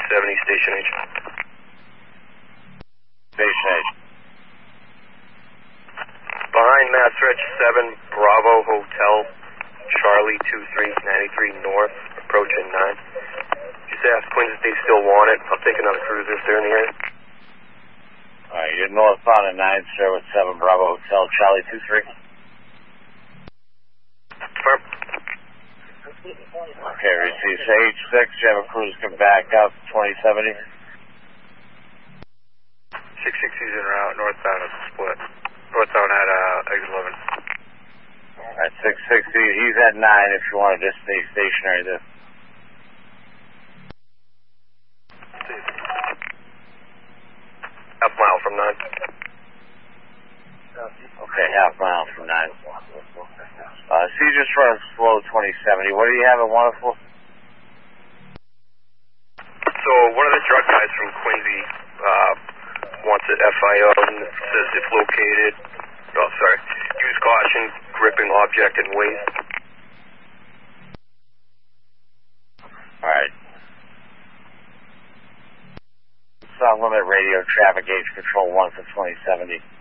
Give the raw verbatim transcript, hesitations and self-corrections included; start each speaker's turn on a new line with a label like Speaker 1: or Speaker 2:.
Speaker 1: seventy, Station H.
Speaker 2: Station H.
Speaker 1: Behind Mass Reg seven, Bravo Hotel, Charlie two three nine three North, approaching nine. Just ask Queens if they still want it. I'll take another cruiser if they're in the area.
Speaker 2: Alright, you're northbound at nine, sir, with seven Bravo Hotel, Charlie two three.
Speaker 1: Firm.
Speaker 2: Okay, receive. So H six, you have a cruise come back up, twenty seventy.
Speaker 1: six sixty's en route, northbound is split. Northbound at uh, exit eleven.
Speaker 2: Alright, six sixty, he's at nine if you want to just stay stationary there.
Speaker 1: Half mile from nine.
Speaker 2: Okay, half mile from nine. Uh, so you just run slow twenty seventy. What do you have at Wonderful?
Speaker 1: So one of the truck guys from Quincy uh, wants it F I O and says if located, oh sorry, use caution, gripping object and weight.
Speaker 2: Alright. Sound limit radio, traffic gauge control one for twenty seventy.